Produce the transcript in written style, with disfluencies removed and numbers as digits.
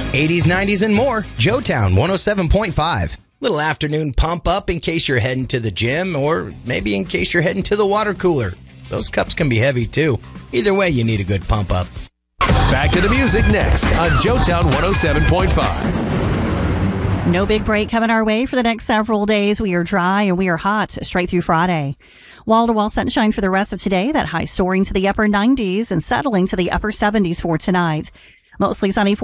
80s, 90s, and more. Joetown 107.5. Little afternoon pump up in case you're heading to the gym or maybe in case you're heading to the water cooler. Those cups can be heavy too. Either way, you need a good pump up. Back to the music next on Joetown 107.5. No big break coming our way for the next several days. We are dry and we are hot straight through Friday. Wall-to-wall sunshine for the rest of today. That high soaring to the upper 90s and settling to the upper 70s for tonight. Mostly sunny.